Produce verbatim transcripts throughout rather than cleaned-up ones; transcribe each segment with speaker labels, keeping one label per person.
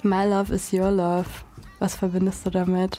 Speaker 1: My Love is Your Love. Was verbindest du damit?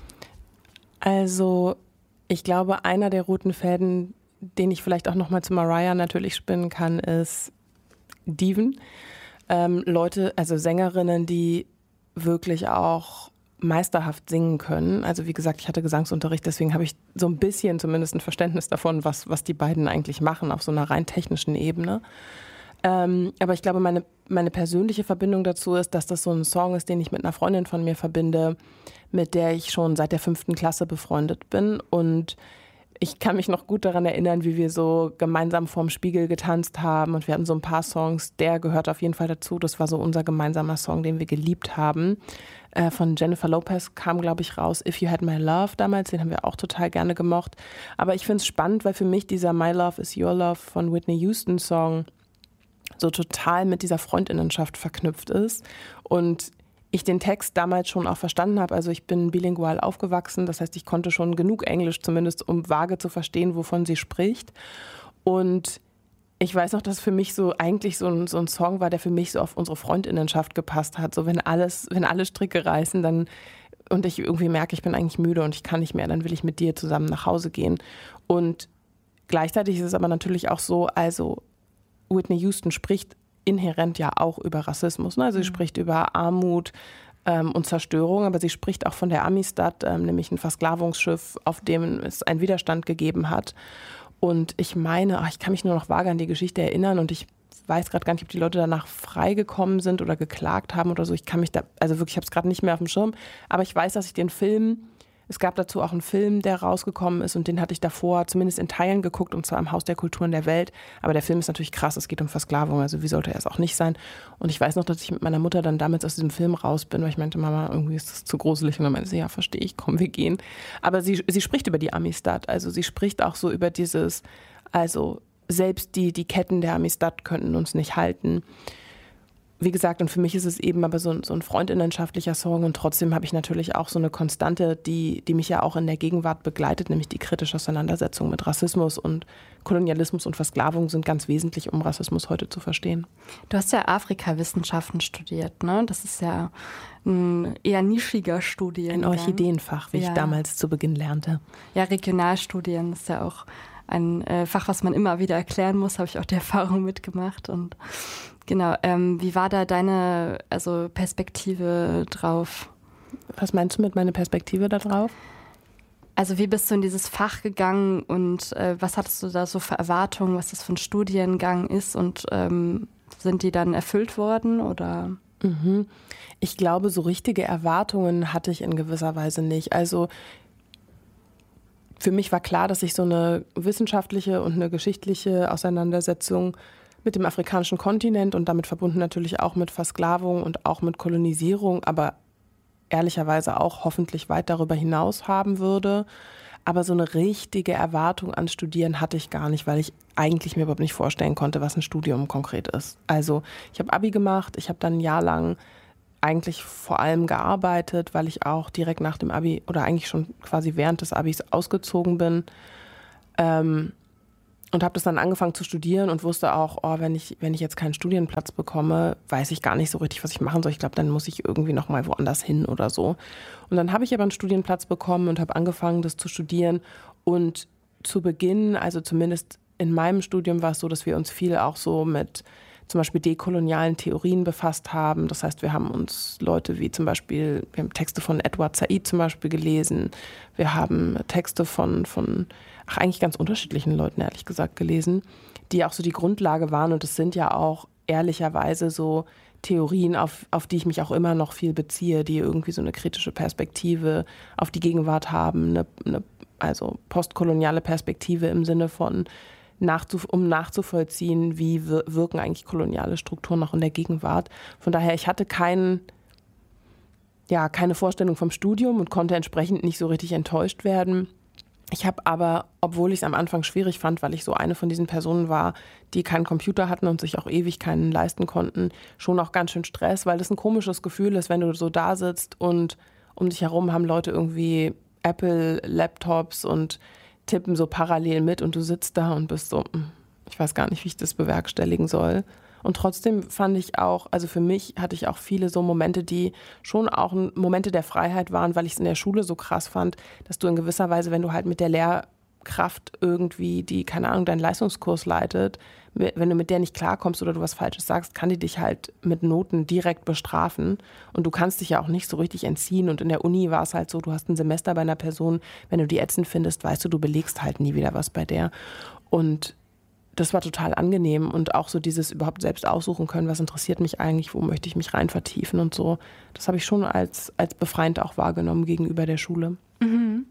Speaker 2: Also ich glaube, einer der roten Fäden, den ich vielleicht auch nochmal zu Mariah natürlich spinnen kann, ist Diven. Ähm, Leute, also Sängerinnen, die wirklich auch meisterhaft singen können. Also wie gesagt, ich hatte Gesangsunterricht, deswegen habe ich so ein bisschen zumindest ein Verständnis davon, was, was die beiden eigentlich machen auf so einer rein technischen Ebene. Ähm, aber ich glaube, meine, meine persönliche Verbindung dazu ist, dass das so ein Song ist, den ich mit einer Freundin von mir verbinde, mit der ich schon seit der fünften Klasse befreundet bin. Und ich kann mich noch gut daran erinnern, wie wir so gemeinsam vorm Spiegel getanzt haben. Und wir hatten so ein paar Songs, der gehört auf jeden Fall dazu. Das war so unser gemeinsamer Song, den wir geliebt haben. Äh, von Jennifer Lopez kam, glaube ich, raus If You Had My Love damals. Den haben wir auch total gerne gemocht. Aber ich finde es spannend, weil für mich dieser My Love is Your Love von Whitney Houston Song so total mit dieser Freundinnenschaft verknüpft ist. Und ich den Text damals schon auch verstanden habe. Also ich bin bilingual aufgewachsen, das heißt, ich konnte schon genug Englisch zumindest, um vage zu verstehen, wovon sie spricht. Und ich weiß noch, dass für mich so eigentlich so ein, so ein Song war, der für mich so auf unsere Freundinnenschaft gepasst hat. So wenn alles, wenn alle Stricke reißen, dann und ich irgendwie merke, ich bin eigentlich müde und ich kann nicht mehr, dann will ich mit dir zusammen nach Hause gehen. Und gleichzeitig ist es aber natürlich auch so, also Whitney Houston spricht inhärent ja auch über Rassismus. Ne? Also sie mhm. spricht über Armut ähm, und Zerstörung, aber sie spricht auch von der Amistad, ähm, nämlich ein Versklavungsschiff, auf dem es einen Widerstand gegeben hat. Und ich meine, ach, ich kann mich nur noch vage an die Geschichte erinnern und ich weiß gerade gar nicht, ob die Leute danach freigekommen sind oder geklagt haben oder so. Ich kann mich da, also wirklich, ich habe es gerade nicht mehr auf dem Schirm, aber ich weiß, dass ich den Film, es gab dazu auch einen Film, der rausgekommen ist und den hatte ich davor zumindest in Teilen geguckt und zwar im Haus der Kulturen der Welt. Aber der Film ist natürlich krass, es geht um Versklavung, also wie sollte er es auch nicht sein? Und ich weiß noch, dass ich mit meiner Mutter dann damals aus diesem Film raus bin, weil ich meinte, Mama, irgendwie ist das zu gruselig. Und dann meinte sie, ja, verstehe ich, komm, wir gehen. Aber sie, sie spricht über die Amistad, also sie spricht auch so über dieses, also selbst die, die Ketten der Amistad könnten uns nicht halten. Wie gesagt, und für mich ist es eben aber so ein, so ein freundinnenschaftlicher Song und trotzdem habe ich natürlich auch so eine Konstante, die, die mich ja auch in der Gegenwart begleitet, nämlich die kritische Auseinandersetzung mit Rassismus und Kolonialismus und Versklavung sind ganz wesentlich, um Rassismus heute zu verstehen.
Speaker 1: Du hast ja Afrikawissenschaften studiert, ne? Das ist ja ein eher nischiger Studiengang.
Speaker 2: Ein Orchideenfach, wie ja. ich damals zu Beginn lernte.
Speaker 1: Ja, Regionalstudien ist ja auch ein äh, Fach, was man immer wieder erklären muss, habe ich auch die Erfahrung mitgemacht und genau, ähm, wie war da deine also Perspektive drauf?
Speaker 2: Was meinst du mit meiner Perspektive da drauf?
Speaker 1: Also wie bist du in dieses Fach gegangen und äh, was hattest du da so für Erwartungen, was das für ein Studiengang ist und ähm, sind die dann erfüllt worden oder?
Speaker 2: Mhm. Ich glaube, so richtige Erwartungen hatte ich in gewisser Weise nicht. Also für mich war klar, dass ich so eine wissenschaftliche und eine geschichtliche Auseinandersetzung mit dem afrikanischen Kontinent und damit verbunden natürlich auch mit Versklavung und auch mit Kolonisierung, aber ehrlicherweise auch hoffentlich weit darüber hinaus haben würde. Aber so eine richtige Erwartung an Studieren hatte ich gar nicht, weil ich eigentlich mir überhaupt nicht vorstellen konnte, was ein Studium konkret ist. Also ich habe Abi gemacht, ich habe dann ein Jahr lang eigentlich vor allem gearbeitet, weil ich auch direkt nach dem Abi oder eigentlich schon quasi während des Abis ausgezogen bin. Ähm, Und habe das dann angefangen zu studieren und wusste auch, oh, wenn ich, wenn ich jetzt keinen Studienplatz bekomme, weiß ich gar nicht so richtig, was ich machen soll. Ich glaube, dann muss ich irgendwie noch mal woanders hin oder so. Und dann habe ich aber einen Studienplatz bekommen und habe angefangen, das zu studieren. Und zu Beginn, also zumindest in meinem Studium war es so, dass wir uns viel auch so mit zum Beispiel dekolonialen Theorien befasst haben. Das heißt, wir haben uns Leute wie zum Beispiel, wir haben Texte von Edward Said zum Beispiel gelesen. Wir haben Texte von, von ach, eigentlich ganz unterschiedlichen Leuten, ehrlich gesagt, gelesen, die auch so die Grundlage waren. Und es sind ja auch ehrlicherweise so Theorien, auf, auf die ich mich auch immer noch viel beziehe, die irgendwie so eine kritische Perspektive auf die Gegenwart haben, eine, eine, also postkoloniale Perspektive im Sinne von, Nachzuf- um nachzuvollziehen, wie wir- wirken eigentlich koloniale Strukturen noch in der Gegenwart. Von daher, ich hatte kein, ja, keine Vorstellung vom Studium und konnte entsprechend nicht so richtig enttäuscht werden. Ich habe aber, obwohl ich es am Anfang schwierig fand, weil ich so eine von diesen Personen war, die keinen Computer hatten und sich auch ewig keinen leisten konnten, schon auch ganz schön Stress, weil das ein komisches Gefühl ist, wenn du so da sitzt und um dich herum haben Leute irgendwie Apple-Laptops und tippen so parallel mit und du sitzt da und bist so, ich weiß gar nicht, wie ich das bewerkstelligen soll. Und trotzdem fand ich auch, also für mich hatte ich auch viele so Momente, die schon auch Momente der Freiheit waren, weil ich es in der Schule so krass fand, dass du in gewisser Weise, wenn du halt mit der Lehrkraft irgendwie, die, keine Ahnung, deinen Leistungskurs leitet, wenn du mit der nicht klarkommst oder du was Falsches sagst, kann die dich halt mit Noten direkt bestrafen. Und du kannst dich ja auch nicht so richtig entziehen. Und in der Uni war es halt so, du hast ein Semester bei einer Person, wenn du die ätzend findest, weißt du, du belegst halt nie wieder was bei der. Und das war total angenehm. Und auch so dieses überhaupt selbst aussuchen können, was interessiert mich eigentlich, wo möchte ich mich rein vertiefen und so. Das habe ich schon als, als befreiend auch wahrgenommen gegenüber der Schule.
Speaker 1: Mhm.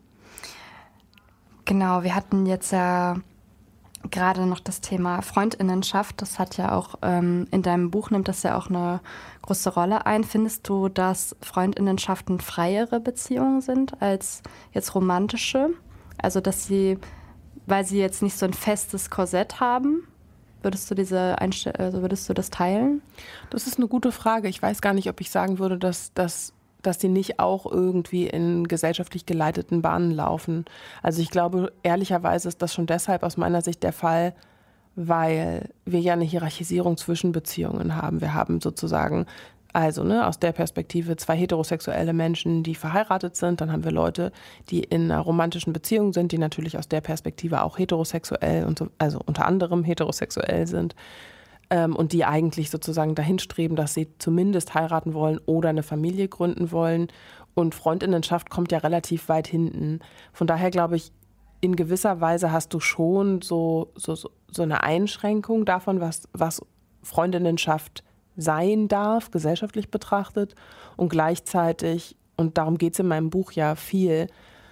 Speaker 1: Genau, wir hatten jetzt ja gerade noch das Thema Freundinnenschaft. Das hat ja auch ähm, in deinem Buch nimmt das ja auch eine große Rolle ein. Findest du, dass Freundinnenschaften freiere Beziehungen sind als jetzt romantische? Also dass sie, weil sie jetzt nicht so ein festes Korsett haben, würdest du diese Einstell- also würdest du das teilen?
Speaker 2: Das ist eine gute Frage. Ich weiß gar nicht, ob ich sagen würde, dass das dass die nicht auch irgendwie in gesellschaftlich geleiteten Bahnen laufen. Also ich glaube, ehrlicherweise ist das schon deshalb aus meiner Sicht der Fall, weil wir ja eine Hierarchisierung zwischen Beziehungen haben. Wir haben sozusagen, also ne, aus der Perspektive zwei heterosexuelle Menschen, die verheiratet sind. Dann haben wir Leute, die in einer romantischen Beziehung sind, die natürlich aus der Perspektive auch heterosexuell, und so, also unter anderem heterosexuell sind. Und die eigentlich sozusagen dahin streben, dass sie zumindest heiraten wollen oder eine Familie gründen wollen. Und Freundinnenschaft kommt ja relativ weit hinten. Von daher glaube ich, in gewisser Weise hast du schon so, so, so eine Einschränkung davon, was, was Freundinnenschaft sein darf, gesellschaftlich betrachtet. Und gleichzeitig, und darum geht es in meinem Buch ja viel,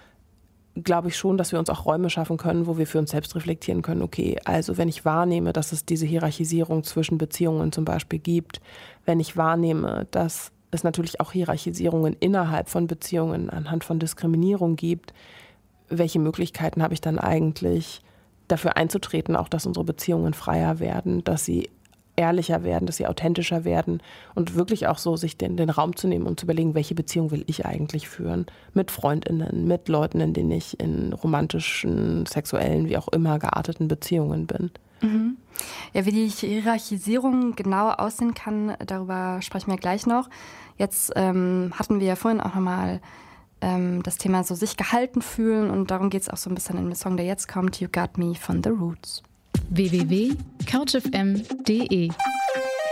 Speaker 2: glaube ich schon, dass wir uns auch Räume schaffen können, wo wir für uns selbst reflektieren können, okay, also wenn ich wahrnehme, dass es diese Hierarchisierung zwischen Beziehungen zum Beispiel gibt, wenn ich wahrnehme, dass es natürlich auch Hierarchisierungen innerhalb von Beziehungen anhand von Diskriminierung gibt, welche Möglichkeiten habe ich dann eigentlich dafür einzutreten, auch dass unsere Beziehungen freier werden, dass sie ehrlicher werden, dass sie authentischer werden und wirklich auch so sich den, den Raum zu nehmen und zu überlegen, welche Beziehung will ich eigentlich führen, mit FreundInnen, mit Leuten, in denen ich in romantischen, sexuellen, wie auch immer gearteten Beziehungen bin.
Speaker 1: Mhm. Ja, wie die Hierarchisierung genau aussehen kann, darüber sprechen wir gleich noch. Jetzt ähm, hatten wir ja vorhin auch nochmal ähm, das Thema so sich gehalten fühlen und darum geht es auch so ein bisschen in dem Song, der jetzt kommt, You Got Me von The Roots.
Speaker 3: w w w punkt couch f m punkt d e